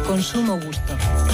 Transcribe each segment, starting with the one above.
Consumo Gusto.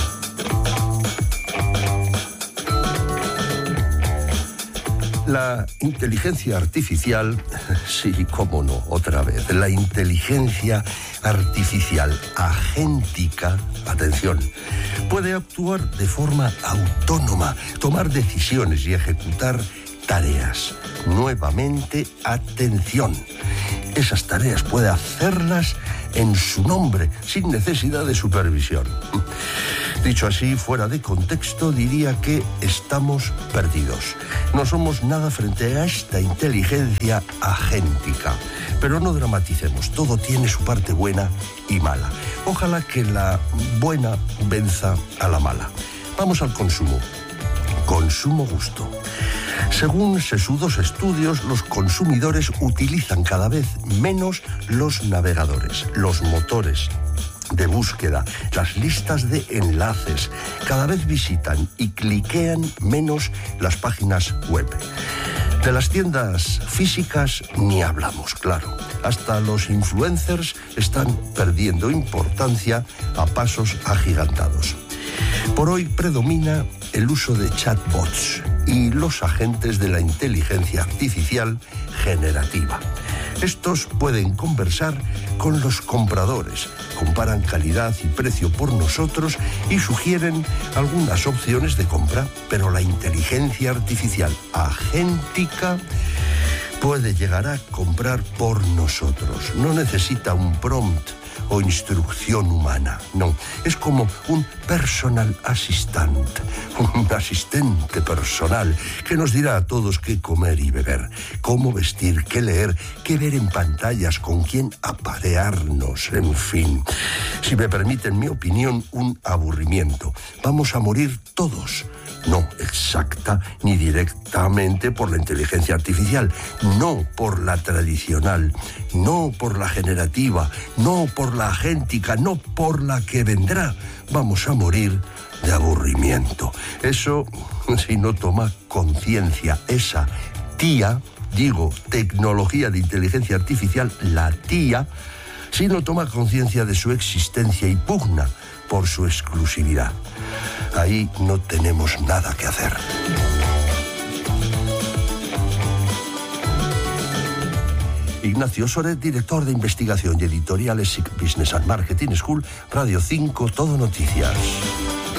La inteligencia artificial, sí, cómo no, otra vez, la inteligencia artificial agéntica, atención, puede actuar de forma autónoma, tomar decisiones y ejecutar tareas. Nuevamente, atención, esas tareas puede hacerlas en su nombre, sin necesidad de supervisión. Dicho así, fuera de contexto, diría que estamos perdidos. No somos nada frente a esta inteligencia agéntica. Pero no dramaticemos, todo tiene su parte buena y mala. Ojalá que la buena venza a la mala. Vamos al consumo. Consumo gusto. Según sesudos estudios, los consumidores utilizan cada vez menos los navegadores, los motores de búsqueda, las listas de enlaces. Cada vez visitan y cliquean menos las páginas web. De las tiendas físicas ni hablamos, claro. Hasta los influencers están perdiendo importancia a pasos agigantados. Por hoy predomina el uso de chatbots y los agentes de la inteligencia artificial generativa. Estos pueden conversar con los compradores, comparan calidad y precio por nosotros y sugieren algunas opciones de compra, pero la inteligencia artificial agéntica puede llegar a comprar por nosotros. No necesita un prompt o instrucción humana, no. Es como un personal assistant, un asistente personal que nos dirá a todos qué comer y beber, cómo vestir, qué leer, qué ver en pantallas, con quién aparearnos, en fin. Si me permiten mi opinión, un aburrimiento. Vamos a morir todos. No exacta ni directamente por la inteligencia artificial, no por la tradicional, no por la generativa, no por la agéntica, no por la que vendrá. Vamos a morir de aburrimiento. Eso si no toma conciencia esa tía, digo, tecnología de inteligencia artificial, la tía, si no toma conciencia de su existencia y pugna por su exclusividad. Ahí no tenemos nada que hacer. Ignacio Soret, director de investigación y editoriales SIC Business and Marketing School, Radio 5, Todo Noticias.